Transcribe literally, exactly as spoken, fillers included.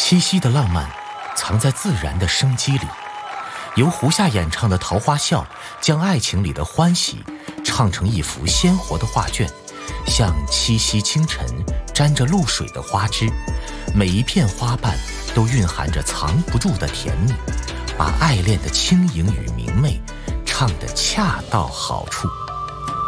七夕的浪漫藏在自然的生机里，由胡夏演唱的《桃花笑》将爱情里的欢喜唱成一幅鲜活的画卷，像七夕清晨沾着露水的花枝，每一片花瓣都蕴含着藏不住的甜蜜，把爱恋的轻盈与明媚唱得恰到好处。